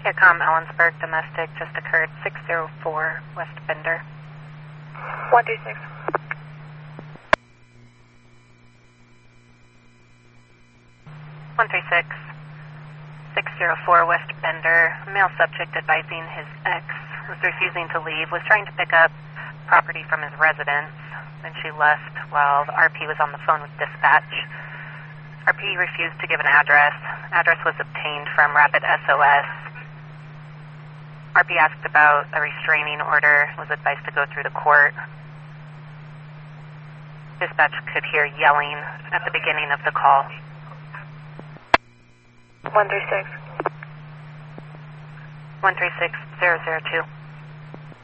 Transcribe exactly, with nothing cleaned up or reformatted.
Aircom Ellensburg domestic just occurred, six zero four West Bender. one three six. one three six, six zero four West Bender. A male subject advising his ex was refusing to leave, was trying to pick up property from his residence. Then she left while the R P was on the phone with dispatch. R P refused to give an address. Address was obtained from Rapid S O S. R P asked about a restraining order, was advised to go through the court. Dispatch could hear yelling at the beginning of the call. one three six. one three six zero zero two.